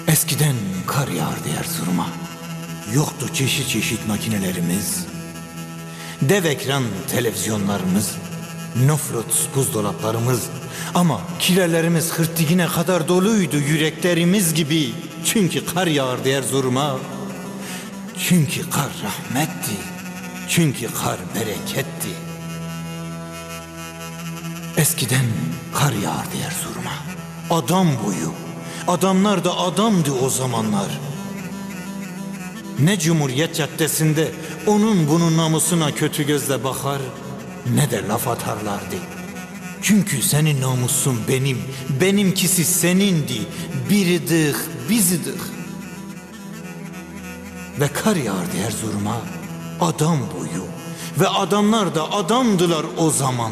Eskiden kar yağardı Erzurum'a. Yoktu çeşit çeşit makinelerimiz, dev ekran televizyonlarımız, nofrut buzdolaplarımız. Ama kirelerimiz hırtigine kadar doluydu yüreklerimiz gibi. Çünkü kar yağardı Erzurum'a. Çünkü kar rahmetti. Çünkü kar bereketti. Eskiden kar yağardı Erzurum'a. Adam boyu. Adamlar da adamdı o zamanlar. Ne Cumhuriyet Caddesi'nde onun bunun namusuna kötü gözle bakar, ne de laf atarlardı. Çünkü senin namusun benim, benimkisi senindi. Biridik, bizidik. Ve kar yağardı Erzurum'a adam boyu. Ve adamlar da adamdılar o zaman.